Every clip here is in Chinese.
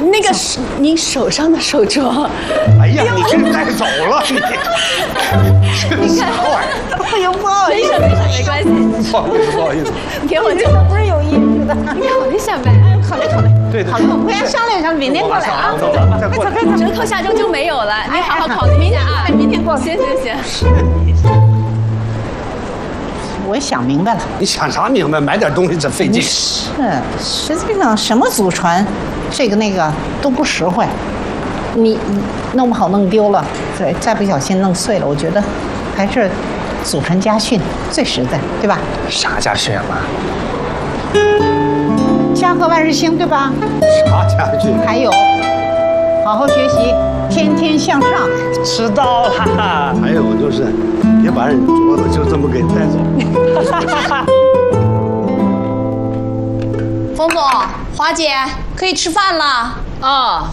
那个是您手上的手镯。 哎呀，你这带走了你！ 你看，哎呦，不好意思，没关系， 不好意思，不好意思。 你给我这个不是有意思的，你考虑一下呗。考虑。 对， 好了，我回家商量一下，明天过来啊。 走了，再过来。 折扣下周就没有了，你好好考虑一下啊。明天过来。行。 我想明白了， 你想啥明白？买点东西真费劲。 实际上什么祖传，这个那个都不实惠。你弄不好弄丢了，再不小心弄碎了，我觉得还是祖传家训最实在，对吧？ 啥家训啊？ 家和万事兴，对吧？ 啥家训？ 还有，好好学习，天天向上。 知道了。还有就是，别把人镯子就这么给带走。 冯总，华姐，可以吃饭了。 哦。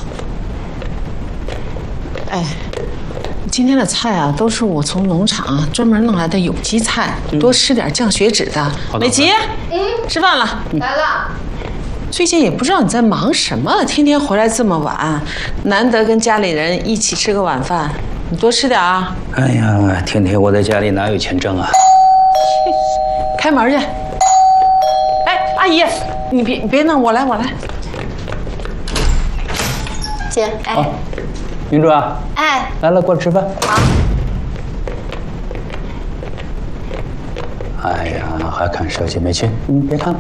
哎，今天的菜啊，都是我从农场专门弄来的有机菜，多吃点降血脂的。美琪，吃饭了。 来了。 最近也不知道你在忙什么，天天回来这么晚，难得跟家里人一起吃个晚饭，你多吃点啊。 哎呀，天天我在家里哪有钱挣啊？ 开门去。哎，阿姨，你别弄，我来。 姐，哎。 好，云珠啊。 哎。 来了，过来吃饭。 好。 哎呀，还看手机没去？别看了。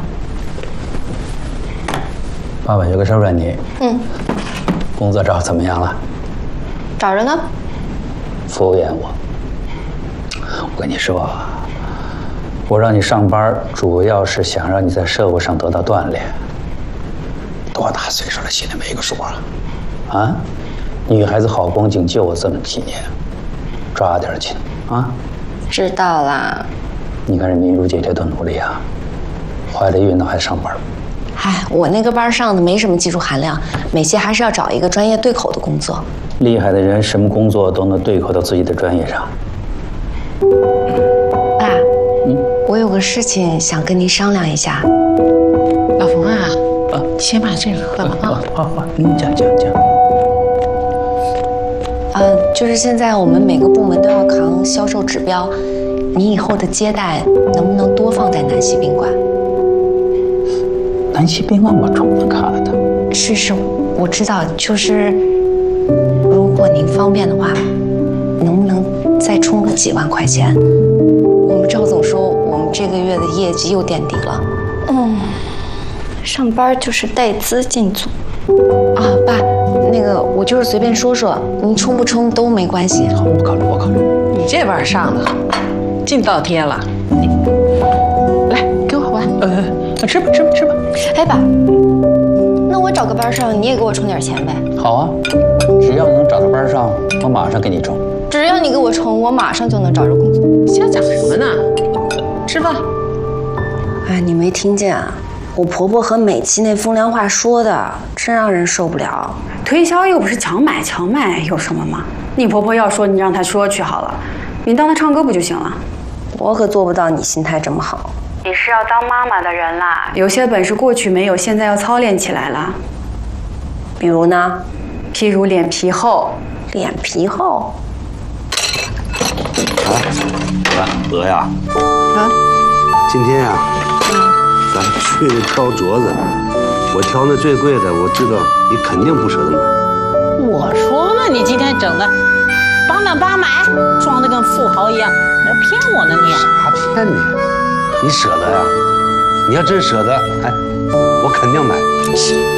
爸爸有个事问你。工作找怎么样了？ 找着呢。 敷衍我。我跟你说，我让你上班，主要是想让你在社会上得到锻炼。多大岁数了，心里没个数啊？啊？女孩子好光景就这么几年，抓点紧啊！ 知道啦。 你看人明如姐这多努力啊，怀了孕了还上班。 嗨，我那个班上的没什么技术含量，美琪还是要找一个专业对口的工作。 厉害的人，什么工作都能对口到自己的专业上。 爸，我有个事情想跟您商量一下。 老冯啊，先把这个喝了啊。 好，讲。 就是现在我们每个部门都要扛销售指标，你以后的接待能不能多放在南溪宾馆？ 南溪宾馆我冲着卡的。 是，我知道，就是如果您方便的话，能不能再充个几万块钱？我们赵总说我们这个月的业绩又垫底了。 上班就是带资进组。 啊，爸，那个我就是随便说说，您充不充都没关系。 好，我考虑。 你这班上的尽倒贴了。来，给我碗。吃吧。 哎，爸，那我找个班上，你也给我充点钱呗。 好啊，只要能找到班上，我马上给你充。 只要你给我充，我马上就能找着工作。 瞎讲什么呢？吃饭。 哎，你没听见啊？我婆婆和美琪那风凉话说的，真让人受不了。 推销又不是强买，有什么吗？你婆婆要说，你让她说去好了，你当她唱歌不就行了？ 我可做不到你心态这么好。 你是要当妈妈的人啦，有些本事过去没有，现在要操练起来了。 比如呢？ 譬如脸皮厚。 脸皮厚？ 鹅呀。今天呀，咱去挑镯子，我挑那最贵的，我知道你肯定不舍得买。 我说了，你今天整的800买，装的跟富豪一样，你骗我呢你？ 啥骗你？你舍得呀？你要真舍得，哎，我肯定买。